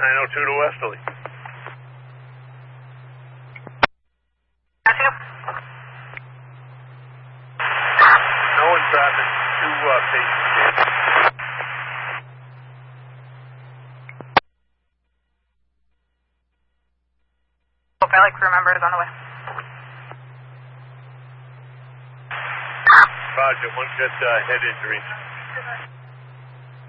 902 to Westerly. No one traffic, 2 patients here. Valley crew members on the way. Roger, one got head injuries.